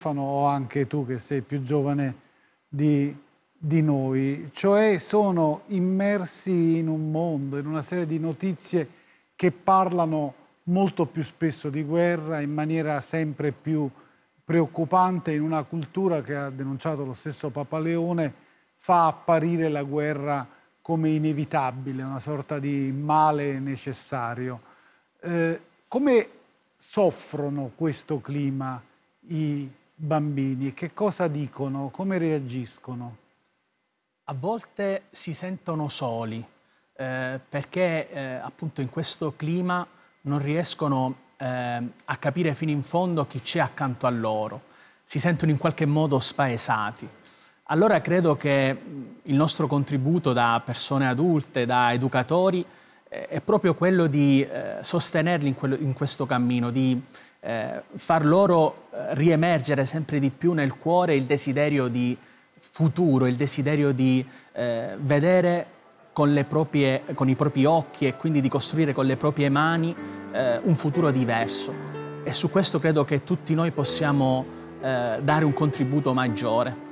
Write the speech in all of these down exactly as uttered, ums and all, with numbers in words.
o anche tu che sei più giovane di, di noi, cioè sono immersi in un mondo, in una serie di notizie che parlano molto più spesso di guerra in maniera sempre più preoccupante, in una cultura che ha denunciato lo stesso Papa Leone, fa apparire la guerra come inevitabile, una sorta di male necessario. Eh, come soffrono questo clima i bambini? Che cosa dicono? Come reagiscono? A volte si sentono soli, eh, perché eh, appunto in questo clima non riescono eh, a capire fino in fondo chi c'è accanto a loro. Si sentono in qualche modo spaesati. Allora credo che il nostro contributo da persone adulte, da educatori, eh, è proprio quello di eh, sostenerli in, quello, in questo cammino, di eh, far loro eh, riemergere sempre di più nel cuore il desiderio di futuro, il desiderio di eh, vedere con, le proprie, con i propri occhi e quindi di costruire con le proprie mani eh, un futuro diverso. E su questo credo che tutti noi possiamo eh, dare un contributo maggiore.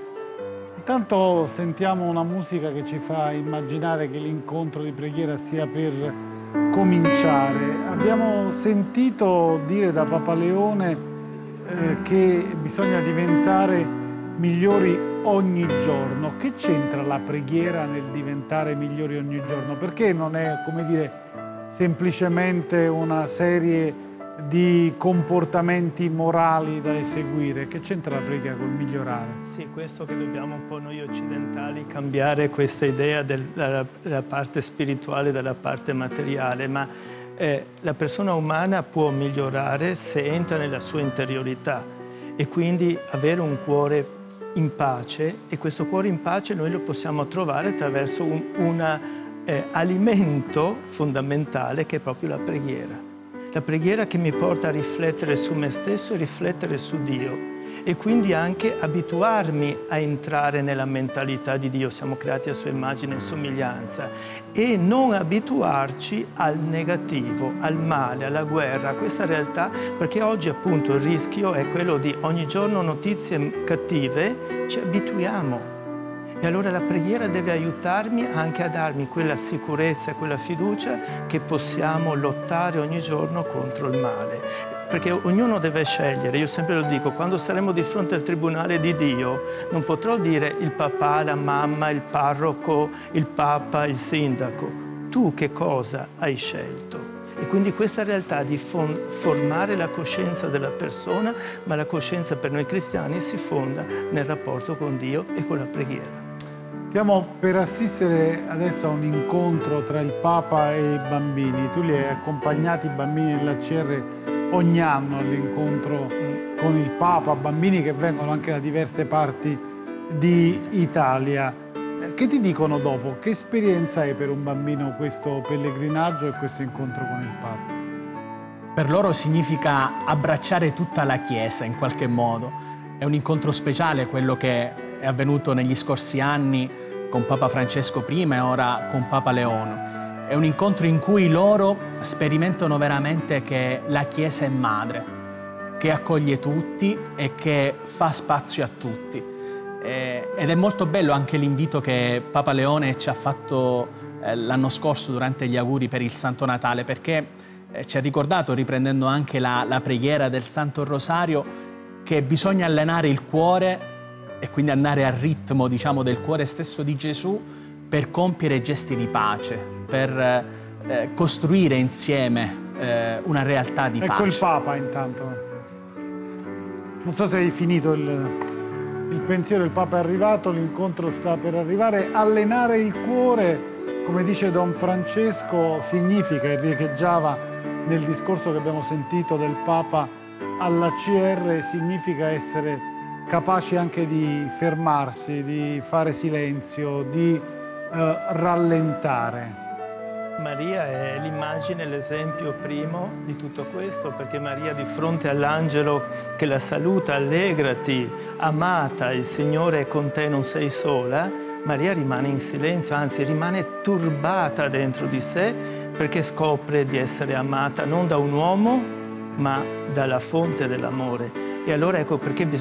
Intanto sentiamo una musica che ci fa immaginare che l'incontro di preghiera stia per cominciare. Abbiamo sentito dire da Papa Leone eh, che bisogna diventare migliori ogni giorno. Che c'entra la preghiera nel diventare migliori ogni giorno? Perché non è, come dire, semplicemente una serie di comportamenti morali da eseguire? Che c'entra la preghiera col migliorare? Sì, questo che dobbiamo un po' noi occidentali cambiare questa idea della, della parte spirituale dalla parte materiale, ma eh, la persona umana può migliorare se entra nella sua interiorità e quindi avere un cuore in pace, e questo cuore in pace noi lo possiamo trovare attraverso un una, eh, alimento fondamentale che è proprio la preghiera. La preghiera che mi porta a riflettere su me stesso e riflettere su Dio e quindi anche abituarmi a entrare nella mentalità di Dio. Siamo creati a sua immagine e somiglianza, e non abituarci al negativo, al male, alla guerra, a questa realtà, perché oggi appunto il rischio è quello di ogni giorno notizie cattive, ci abituiamo. E allora la preghiera deve aiutarmi anche a darmi quella sicurezza e quella fiducia che possiamo lottare ogni giorno contro il male. Perché ognuno deve scegliere, io sempre lo dico, quando saremo di fronte al tribunale di Dio, non potrò dire il papà, la mamma, il parroco, il papa, il sindaco. Tu che cosa hai scelto? E quindi questa realtà di formare la coscienza della persona, ma la coscienza per noi cristiani si fonda nel rapporto con Dio e con la preghiera. Stiamo per assistere adesso a un incontro tra il Papa e i bambini. Tu li hai accompagnati, i bambini dell'A C R, ogni anno all'incontro con il Papa, bambini che vengono anche da diverse parti d'Italia. Che ti dicono dopo? Che esperienza è per un bambino questo pellegrinaggio e questo incontro con il Papa? Per loro significa abbracciare tutta la Chiesa in qualche modo. È un incontro speciale quello che è avvenuto negli scorsi anni con Papa Francesco prima e ora con Papa Leone. È un incontro in cui loro sperimentano veramente che la Chiesa è madre, che accoglie tutti e che fa spazio a tutti. Ed è molto bello anche l'invito che Papa Leone ci ha fatto l'anno scorso durante gli auguri per il Santo Natale, perché ci ha ricordato, riprendendo anche la, la preghiera del Santo Rosario, che bisogna allenare il cuore e quindi andare al ritmo, diciamo, del cuore stesso di Gesù per compiere gesti di pace, per eh, costruire insieme eh, una realtà di ecco pace. Ecco il Papa intanto. Non so se hai finito il, il pensiero, il Papa è arrivato, l'incontro sta per arrivare. Allenare il cuore, come dice Don Francesco, significa, e riecheggiava nel discorso che abbiamo sentito del Papa all'A C R, significa essere capaci anche di fermarsi, di fare silenzio, di eh, rallentare. Maria è l'immagine, l'esempio primo di tutto questo, perché Maria di fronte all'angelo che la saluta, allegrati, amata, il Signore è con te, non sei sola, Maria rimane in silenzio, anzi rimane turbata dentro di sé, perché scopre di essere amata non da un uomo, ma dalla fonte dell'amore. E allora ecco perché bisogna